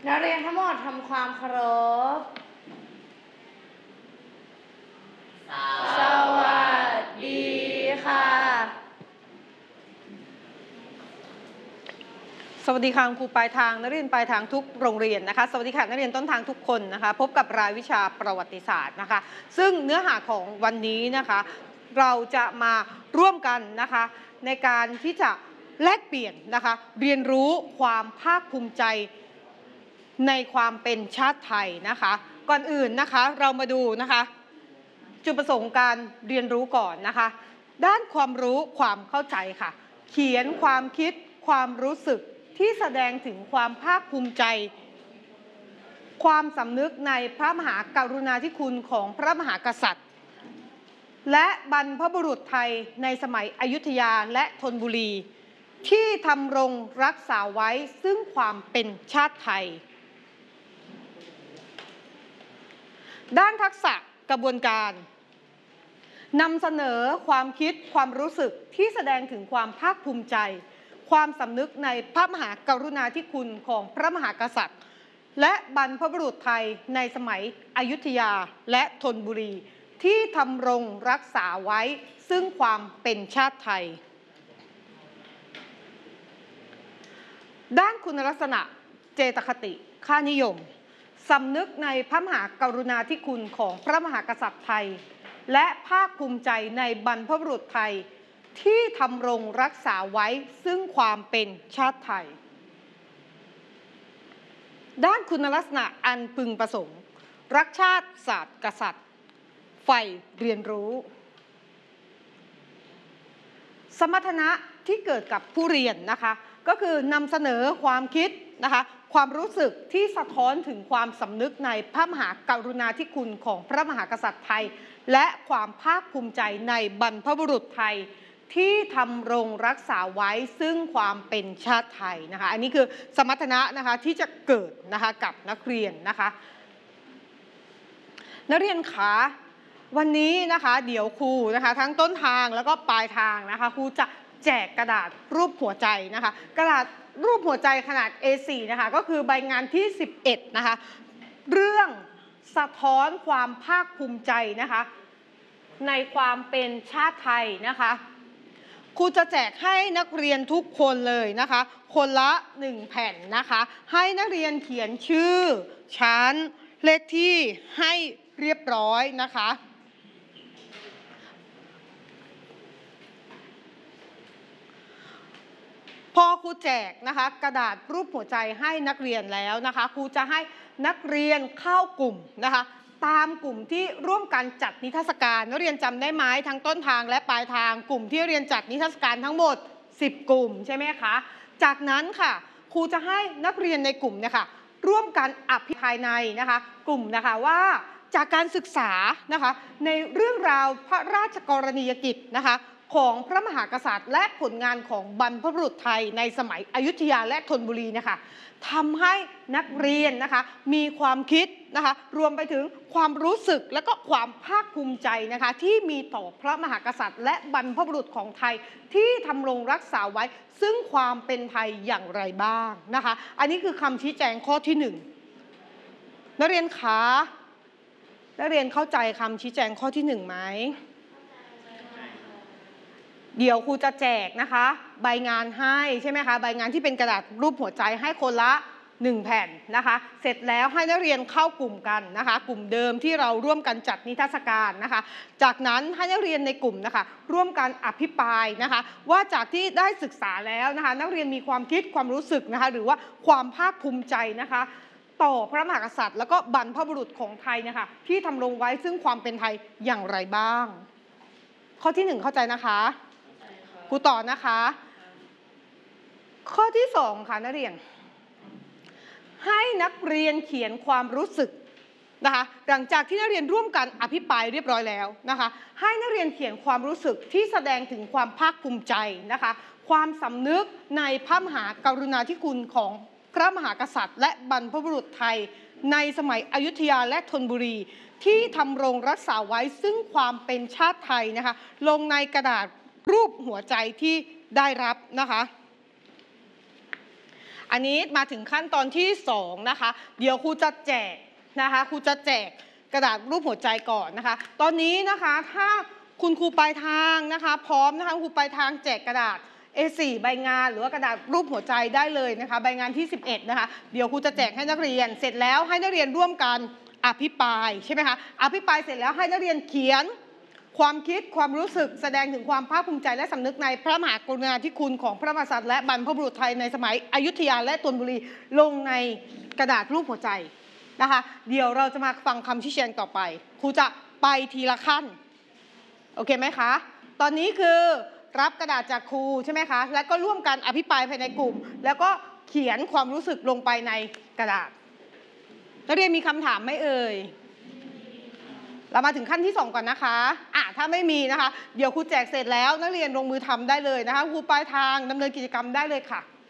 นักเรียนทั้งหมดทำความเคารพสวัสดีค่ะสวัสดีค่ะครูปลายทางนักเรียนปลายทางทุกโรงเรียนนะคะสวัสดีค่ะนักเรียนต้นทางทุกคนนะคะพบกับรายวิชาประวัติศาสตร์นะคะซึ่งเนื้อหาของวันนี้นะคะเราจะมาร่วมกันนะคะในการที่จะแลกเปลี่ยนนะคะเรียนรู้ความภาคภูมิใจในความเป็นชาติไทยนะคะก่อนอื่นนะคะเรามาดูนะคะจุดประสงค์การเรียนรู้ก่อนนะคะด้านความรู้ความเข้าใจค่ะเขียนความคิดความรู้สึกที่แสดงถึงความภาคภูมิใจความสำนึกในพระมหากรุณาธิคุณของพระมหากษัตริย์และบรรพบุรุษไทยในสมัยอยุธยาและธนบุรีที่ทำรงรักษาไว้ซึ่งความเป็นชาติไทยด้านทักษะกระบวนการนำเสนอความคิดความรู้สึกที่แสดงถึงความภาคภูมิใจความสำนึกในพระมหากรุณาธิคุณของพระมหากษัตริย์และบรรพบุรุษไทยในสมัยอยุธยาและธนบุรีที่ทำรงรักษาไว้ซึ่งความเป็นชาติไทยด้านคุณลักษณะเจตคติค่านิยมสำนึกในพระมหากรุณาธิคุณของพระมหากษัตริย์ไทยและภาคภูมิใจในบรรพบุรุษไทยที่ทำรงรักษาไว้ซึ่งความเป็นชาติไทยด้านคุณลักษณะอันพึงประสงค์รักชาติศาสตร์กษัตริย์ใฝ่เรียนรู้สมรรถนะที่เกิดกับผู้เรียนนะคะก็คือนำเสนอความคิดนะคะความรู้สึกที่สะท้อนถึงความสำนึกในพระมหากรุณาธิคุณของพระมหากษัตริย์ไทยและความภาคภูมิใจในบรรพบุรุษไทยที่ทำรงรักษาไว้ซึ่งความเป็นชาติไทยนะคะอันนี้คือสมรรถนะนะคะที่จะเกิดนะคะกับนักเรียนนะคะนักเรียนคะวันนี้นะคะเดี๋ยวครูนะคะทั้งต้นทางแล้วก็ปลายทางนะคะครูจะแจกกระดาษรูปหัวใจนะคะกระดาษรูปหัวใจขนาด A4 นะคะก็คือใบงานที่11นะคะเรื่องสะท้อนความภาคภูมิใจนะคะในความเป็นชาติไทยนะคะครูจะแจกให้นักเรียนทุกคนเลยนะคะคนละ1แผ่นนะคะให้นักเรียนเขียนชื่อชั้นเลขที่ให้เรียบร้อยนะคะพอครูแจกนะคะกระดาษรูปหัวใจให้นักเรียนแล้วนะคะครูจะให้นักเรียนเข้ากลุ่มนะคะตามกลุ่มที่ร่วมกันจัดนิทรรศการนักเรียนจำได้ไหมทั้งต้นทางและปลายทางกลุ่มที่เรียนจัดนิทรรศการทั้งหมด10กลุ่มใช่ไหมคะจากนั้นค่ะครูจะให้นักเรียนในกลุ่มเนี่ยค่ะร่วมกันอภิภายในนะคะกลุ่มนะคะว่าจากการศึกษานะคะในเรื่องราวพระราชกรณียกิจนะคะของพระมหากษัตริย์และผลงานของบรรพบุรุษไทยในสมัยอยุธยาและธนบุรีนะคะทำให้นักเรียนนะคะมีความคิดนะคะรวมไปถึงความรู้สึกและก็ความภาคภูมิใจนะคะที่มีต่อพระมหากษัตริย์และบรรพบุรุษของไทยที่ทำรงรักษาไว้ซึ่งความเป็นไทยอย่างไรบ้างนะคะอันนี้คือคำชี้แจงข้อที่1นักเรียนคะนักเรียนเข้าใจคำชี้แจงข้อที่1ไหมเดี๋ยวครูจะแจกนะคะใบงานให้ใช่ไหมคะใบงานที่เป็นกระดาษรูปหัวใจให้คนละ1แผ่นนะคะเสร็จแล้วให้นักเรียนเข้ากลุ่มกันนะคะกลุ่มเดิมที่เราร่วมกันจัดนิทรรศการนะคะจากนั้นให้นักเรียนในกลุ่มนะคะร่วมกันอภิปรายนะคะว่าจากที่ได้ศึกษาแล้วนะคะนักเรียนมีความคิดความรู้สึกนะคะหรือว่าความภาคภูมิใจนะคะต่อพระมหากษัตริย์แล้วก็บรรพบุรุษของไทยนะคะที่ทำรงไว้ซึ่งความเป็นไทยอย่างไรบ้างข้อที่1เข้าใจนะคะครูต่อนะคะข้อที่2ค่ะนักเรียนให้นักเรียนเขียนความรู้สึกนะคะหลังจากที่นักเรียนร่วมกันอภิปรายเรียบร้อยแล้วนะคะให้นักเรียนเขียนความรู้สึกที่แสดงถึงความภาคภูมิใจนะคะความสำนึกในพระมหากรุณาธิคุณของพระมหากษัตริย์และบรรพบุรุษไทยในสมัยอยุธยาและธนบุรีที่ทำรงรักษาไว้ซึ่งความเป็นชาติไทยนะคะลงในกระดาษรูปหัวใจที่ได้รับนะคะอันนี้มาถึงขั้นตอนที่2นะคะเดี๋ยวครูจะแจกนะคะครูจะแจกกระดาษรูปหัวใจก่อนนะคะตอนนี้นะคะถ้าคุณครูปลายทางนะคะพร้อมนะคะครูปลายทางแจกกระดาษ A4 ใบงานหรือว่ากระดาษรูปหัวใจได้เลยนะคะใบงานที่11นะคะเดี๋ยวครูจะแจกให้นักเรียนเสร็จแล้วให้นักเรียนร่วมกันอภิปรายใช่ไหมคะอภิปรายเสร็จแล้วให้นักเรียนเขียนความคิดความรู้สึกแสดงถึงความภาคภูมิใจและสำนึกในพระมหากรุณาธิคุณของพระมหากษัตริย์และบรรพบุรุษไทยในสมัยอยุธยาและธนบุรีลงในกระดาษรูปหัวใจนะคะเดี๋ยวเราจะมาฟังคำชี้แจงต่อไปครูจะไปทีละขั้นโอเคไหมคะตอนนี้คือรับกระดาษจากครูใช่ไหมคะแล้วก็ร่วมกันอภิปรายภายในกลุ่มแล้วก็เขียนความรู้สึกลงไปในกระดาษนักเรียนมีคำถามไหมเอ่ยเรามาถึงขั้นที่2ก่อนนะคะถ้าไม่มีนะคะเดี๋ยวครูแจกเสร็จแล้วนักเรียนลงมือทำได้เลยนะคะครูปลายทางดำเนินกิจกรรมได้เลยค่ะ